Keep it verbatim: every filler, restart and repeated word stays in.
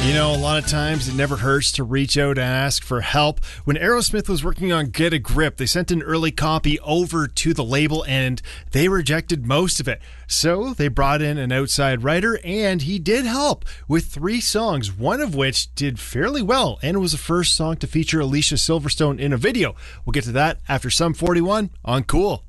You know, a lot of times it never hurts to reach out and ask for help. When Aerosmith was working on Get a Grip, they sent an early copy over to the label and they rejected most of it. So they brought in an outside writer and he did help with three songs, one of which did fairly well and was the first song to feature Alicia Silverstone in a video. We'll get to that after Sum forty-one on Cool.